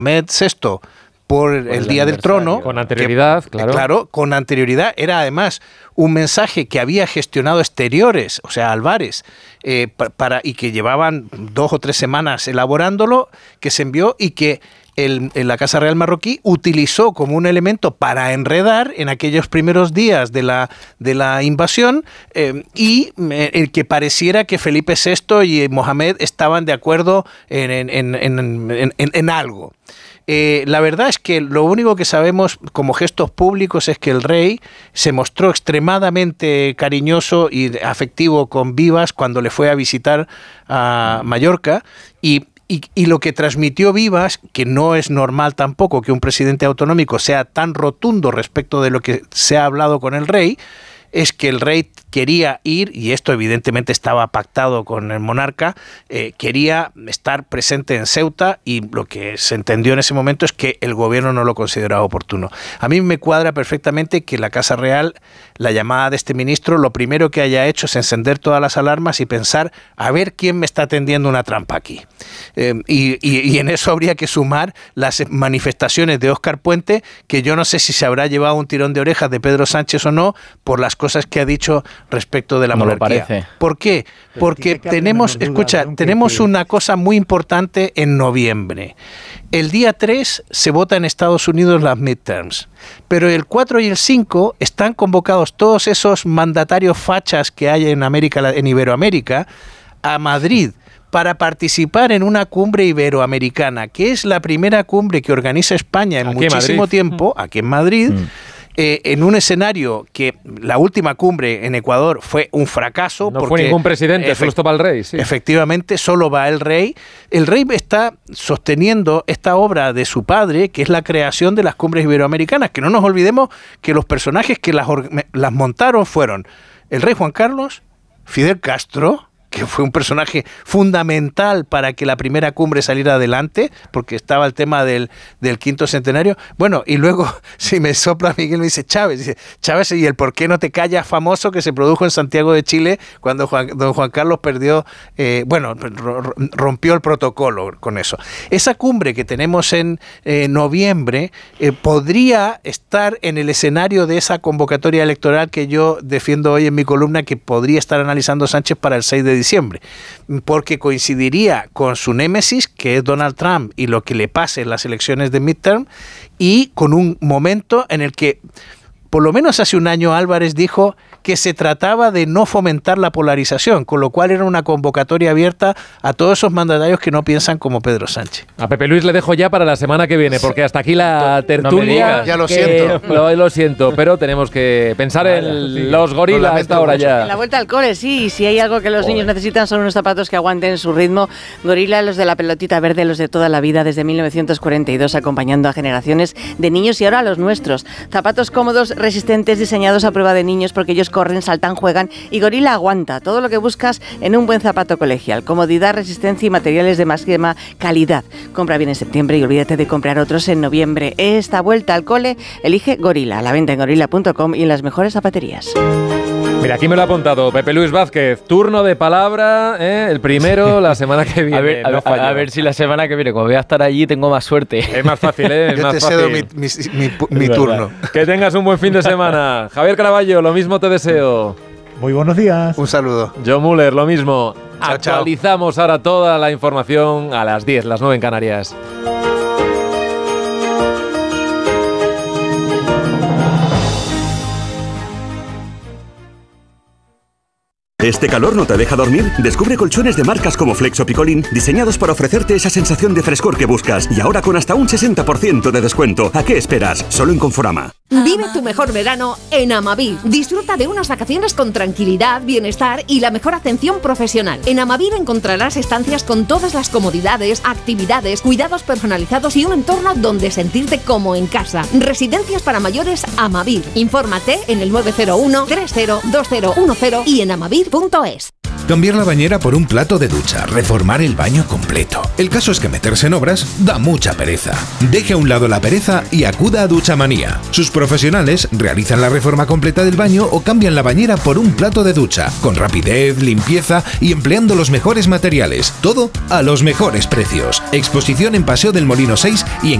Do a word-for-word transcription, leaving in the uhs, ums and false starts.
Mohamed sexto por el, el Día del Trono. Con anterioridad, que, claro. Claro, con anterioridad. Era además un mensaje que había gestionado Exteriores, o sea, Álvarez, eh, para, y que llevaban dos o tres semanas elaborándolo, que se envió y que el, la Casa Real marroquí utilizó como un elemento para enredar en aquellos primeros días de la, de la invasión eh, y eh, el que pareciera que Felipe sexto y Mohamed estaban de acuerdo en, en, en, en, en, en algo. Eh, la verdad es que lo único que sabemos como gestos públicos es que el rey se mostró extremadamente cariñoso y afectivo con Vivas cuando le fue a visitar a Mallorca y Y, y lo que transmitió Vivas, que no es normal tampoco que un presidente autonómico sea tan rotundo respecto de lo que se ha hablado con el rey, es que el rey quería ir, y esto evidentemente estaba pactado con el monarca, eh, quería estar presente en Ceuta y lo que se entendió en ese momento es que el gobierno no lo consideraba oportuno. A mí me cuadra perfectamente que la Casa Real, la llamada de este ministro, lo primero que haya hecho es encender todas las alarmas y pensar a ver quién me está tendiendo una trampa aquí. Eh, y, y, y en eso habría que sumar las manifestaciones de Óscar Puente, que yo no sé si se habrá llevado un tirón de orejas de Pedro Sánchez o no, por las cosas que ha dicho respecto de la no monarquía. ¿Por qué? Porque tenemos, escucha, tenemos una cosa muy importante en noviembre. El día tres se vota en Estados Unidos las midterms, pero el cuatro y el cinco están convocados todos esos mandatarios fachas que hay en América, en Iberoamérica, a Madrid para participar en una cumbre iberoamericana, que es la primera cumbre que organiza España en muchísimo tiempo, aquí en Madrid. Mm. Eh, en un escenario que la última cumbre en Ecuador fue un fracaso. No porque fue ningún presidente, solo estaba el rey. Sí. Efectivamente, solo va el rey. El rey está sosteniendo esta obra de su padre, que es la creación de las cumbres iberoamericanas, que no nos olvidemos que los personajes que las, las montaron fueron el rey Juan Carlos, Fidel Castro, que fue un personaje fundamental para que la primera cumbre saliera adelante, porque estaba el tema del, del quinto centenario. Bueno, y luego, si me sopla Miguel, me dice Chávez, dice Chávez y el por qué no te callas famoso que se produjo en Santiago de Chile cuando Juan, don Juan Carlos perdió, eh, bueno, rompió el protocolo con eso. Esa cumbre que tenemos en eh, noviembre eh, podría estar en el escenario de esa convocatoria electoral que yo defiendo hoy en mi columna, que podría estar analizando Sánchez para el seis de diciembre, porque coincidiría con su némesis, que es Donald Trump, y lo que le pase en las elecciones de midterm, y con un momento en el que, por lo menos hace un año, Álvarez dijo que se trataba de no fomentar la polarización, con lo cual era una convocatoria abierta a todos esos mandatarios que no piensan como Pedro Sánchez. A Pepe Luis le dejo ya para la semana que viene, porque hasta aquí la tertulia. No ya lo siento. Lo, lo siento, pero tenemos que pensar vale, en sí. los gorilas a esta hora ya. En la vuelta al cole, sí. Si hay algo que los Joder. niños necesitan son unos zapatos que aguanten su ritmo. Gorila, los de la pelotita verde, los de toda la vida, desde mil novecientos cuarenta y dos, acompañando a generaciones de niños y ahora a los nuestros. Zapatos cómodos, resistentes, diseñados a prueba de niños, porque ellos corren, saltan, juegan, y Gorila aguanta todo lo que buscas en un buen zapato colegial. Comodidad, resistencia y materiales de máxima calidad. Compra bien en septiembre y olvídate de comprar otros en noviembre. Esta vuelta al cole, elige Gorila, a la venta en gorila punto com y en las mejores zapaterías. Mira, aquí me lo ha apuntado Pepe Luis Vázquez. Turno de palabra, ¿eh? El primero la semana que viene. A ver, no a, a ver si la semana que viene, como voy a estar allí, tengo más suerte. Es más fácil, ¿eh? Es Yo más te fácil. cedo mi, mi, mi, mi turno. Que tengas un buen fin de semana. Javier Caraballo, lo mismo te deseo. Muy buenos días. Un saludo. John Muller, lo mismo. Chao, Actualizamos chao. ahora toda la información a las diez, las nueve en Canarias. ¿Este calor no te deja dormir? Descubre colchones de marcas como Flex o Picolín, diseñados para ofrecerte esa sensación de frescor que buscas. Y ahora con hasta un sesenta por ciento de descuento. ¿A qué esperas? Solo en Conforama. Vive tu mejor verano en Amavir. Disfruta de unas vacaciones con tranquilidad, bienestar y la mejor atención profesional. En Amavir encontrarás estancias con todas las comodidades, actividades, cuidados personalizados y un entorno donde sentirte como en casa. Residencias para mayores Amavir. Infórmate en el nueve cero uno, tres cero, dos cero uno cero y en amavir punto es. cambiar la bañera por un plato de ducha, reformar el baño completo. El caso es que meterse en obras da mucha pereza. Deje a un lado la pereza y acuda a Duchamanía. Sus profesionales realizan la reforma completa del baño o cambian la bañera por un plato de ducha, con rapidez, limpieza y empleando los mejores materiales. Todo a los mejores precios. Exposición en Paseo del Molino seis y en